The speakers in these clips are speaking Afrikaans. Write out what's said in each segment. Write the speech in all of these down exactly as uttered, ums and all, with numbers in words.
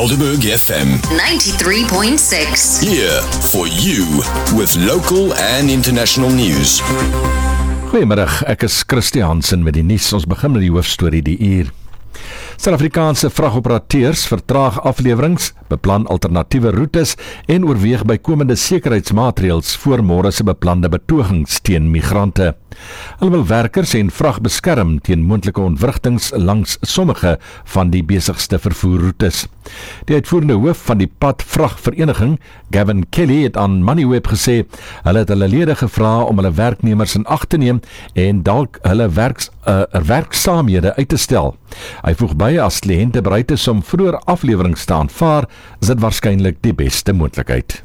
Helderberg F M ninety-three point six. Here for you with local and international news. Goeiemiddag, ek is Christy Hansen met die nuus. Ons begin met die hoofstorie die uur. Suid-Afrikaanse vragoperateurs vertraag aflewerings, beplan alternatiewe roetes en oorweeg bykomende sekuriteitsmaatreëls voor môre se beplande betogings teen migrante. Hulle wil werkers en vrag beskerm teen moontlike ontwrigtings langs sommige van die besigste vervoerroetes. Die uitvoerende hoof van die padvragvereniging, Gavin Kelly, het aan Moneyweb gesê, hulle het hulle lede gevra om hulle werknemers in ag te neem en dalk hulle werks, uh, werksaamhede uit te stel. Hy voeg by, as kliënte bereid is om vroeër aflewerings te aanvaar, is dit waarskynlik die beste moontlikheid.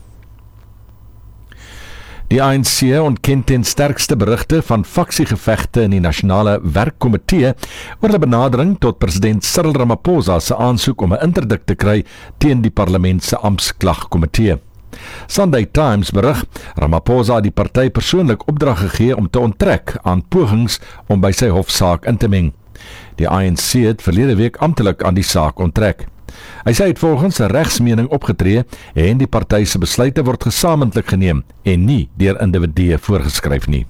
Die A N C ontken ten sterkste berigte van faksiegevegte in die Nasionale Werkkomitee oor 'n benadering tot president Cyril Ramaphosa se aansoek om 'n interdik te kry teen die parlement se amptklagkomitee. Sunday Times berig, Ramaphosa het die party persoonlik opdrag gegee om te onttrek aan pogings om by sy hofsaak in te meng. Die A N C het verlede week amptelik aan die saak onttrek. Hy sê het volgens 'n regsmening opgetree en die party se besluite word gesamentlik geneem en nie deur individue voorgeskryf nie.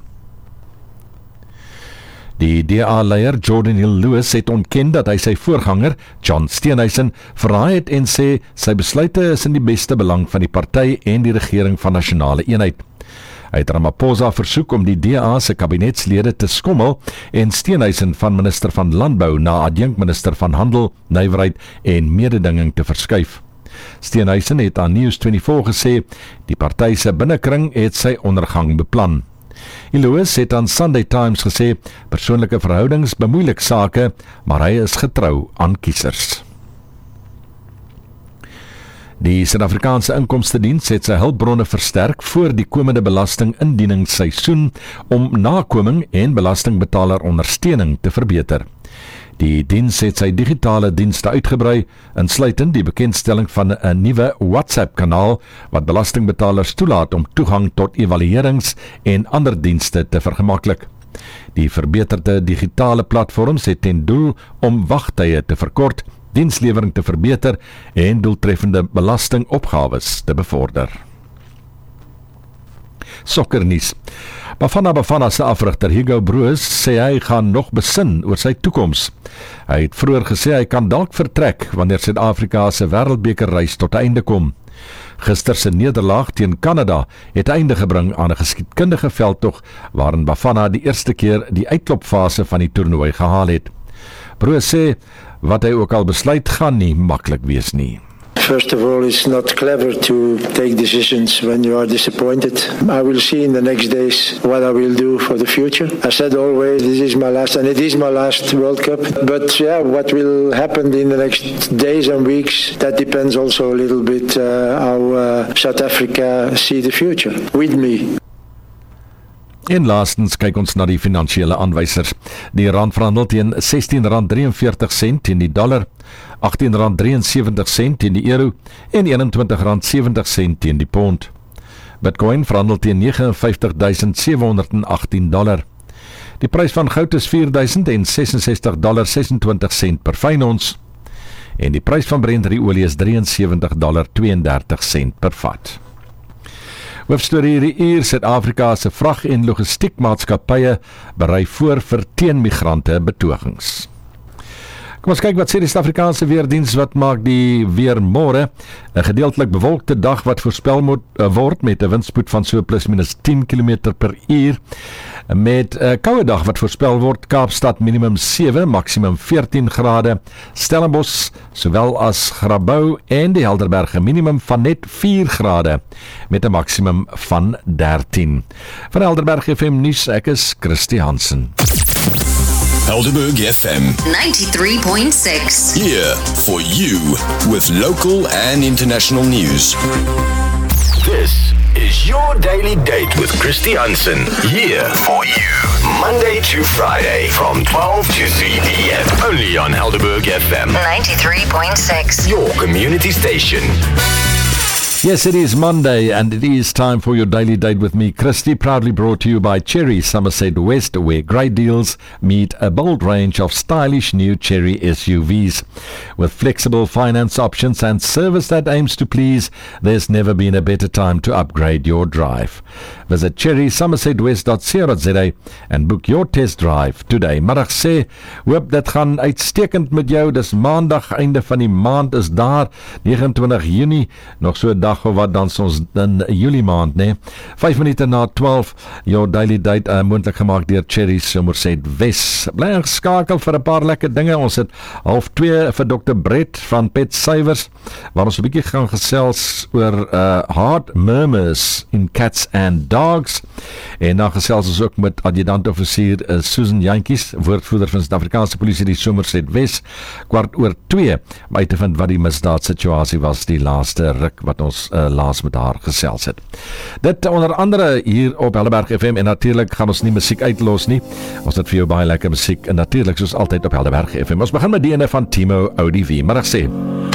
Die D A-leier Jordan Hill Lewis het ontken dat hy sy voorganger, John Steenhuisen, verraai het en sê sy besluite is in die beste belang van die party en die regering van nasionale eenheid. Hy het Ramaphosa versoek om die D A se kabinetslede te skommel en Steenhuisen van minister van Landbou na adjunkminister van Handel, Nywerheid en Mededinging te verskuif. Steenhuisen het aan News vyf-en-twintig gesê, die party se binnekring het sy ondergang beplan. Lewis het aan Sunday Times gesê, persoonlike verhoudings bemoeilik sake, maar hy is getrou aan kiesers. Die Suid-Afrikaanse Inkomstediens het sy hulpbronne versterk voor die komende belastingindieningsseisoen om nakoming en belastingbetaler ondersteuning te verbeter. Die diens het sy digitale dienste uitgebrei, insluitend die bekendstelling van 'n nuwe WhatsApp-kanaal wat belastingbetalers toelaat om toegang tot evaluerings en ander dienste te vergemaklik. Die verbeterde digitale platforms het ten doel om wagtye te verkort, dienslewering te verbeter en doeltreffende belastingopgawes te bevorder. Sokkernuus. Bafana Bafana se afrigter Hugo Broos sê hy gaan nog besin oor sy toekoms. Hy het vroeër gesê hy kan dalk vertrek wanneer Suid-Afrika se wêreldbekerreis tot einde kom. Gister se nederlaag teen Kanada het einde gebring aan 'n geskiedkundige veldtog waarin Bafana die eerste keer die uitklopfase van die toernooi gehaal het. Broos sê wat hy ook al besluit gaan nie maklik wees nie. First of all, it's not clever to take decisions when you are disappointed. I will see in the next days what I will do for the future. I said always, this is my last, and it is my last World Cup. But yeah, what will happen in the next days and weeks, that depends also a little bit uh, how uh, South Africa see the future with me. En laastens kyk ons na die finansiële aanwysers. Die rand verhandel teen sestien rand drieënveertig sent teen die dollar, agttien rand drieënsewentig sent teen die euro en eenentwintig rand sewentig sent teen die pond. Bitcoin verhandel teen vyf nege duisend sewe honderd agttien dollar. Die prys van goud is vier duisend sesensestig dollar sesentwintig sent per fyn ons en die prys van Brent olie is drieënsewentig dollar tweeëndertig sent per vat. Hoofstorie hierdie uur, Suid-Afrika se vrag- en logistiekmaatskappye berei voor vir teenmigrante betogings. Kom ons kyk wat sê die Suid-Afrikaanse weerdiens wat maak die weer môre. 'n Gedeeltelik bewolkte dag wat voorspel moet uh, word met 'n windspoed van so plus minus tien kilometer per uur. Met 'n uh, koue dag wat voorspel word, Kaapstad minimum sewe, maksimum veertien grade, Stellenbosch sowel as Grabouw en die Helderberge minimum van net vier grade met 'n maksimum van dertien. Van Helderberg F M nuus, ek is Christy Hansen. Helderberg F M ninety-three point six. Here for you with local and international news. This is your daily date with Christy Hansen. Here for you. Monday to Friday from twelve to three p.m. Only on Helderberg F M ninety-three point six. Your community station. Yes, it is Monday and it is time for your daily date with me, Christy, proudly brought to you by Cherry Somerset West, where great deals meet a bold range of stylish new Cherry S U Vs. With flexible finance options and service that aims to please, there's never been a better time to upgrade your drive. Visit cherry somerset west dot co dot za and book your test drive today. Middag sê, hoop dit gaan uitstekend met jou. Dis maandag, einde van die maand is daar, nege en twintig Junie, nog so 'n dag of wat dan ons in Julie maand, nee. vyf minute na twaalf, your daily date uh, moontlik gemaak deur Cherry Somerset West. Bly ingeskakel vir 'n paar lekker dinge. Ons het half twee vir dokter Brett van Pet Savers, waar ons 'n bietjie gaan gesels oor uh, hard murmurs in cats and dogs. En dan gesels ons ook met adjutant-offisier uh, Susan Jantjies, woordvoerder van Suid-Afrikaanse Polisie die Somerset West, kwart oor twee, om uit te vind wat die misdaadsituasie was die laaste ruk wat ons uh, laas met haar gesels het. Dit onder andere hier op Helderberg F M, en natuurlik gaan ons nie musiek uitlos nie. Ons het vir jou baie lekker musiek, en natuurlik soos altyd op Helderberg F M. Ons begin met die ene van Timo Odivi. Middag sê.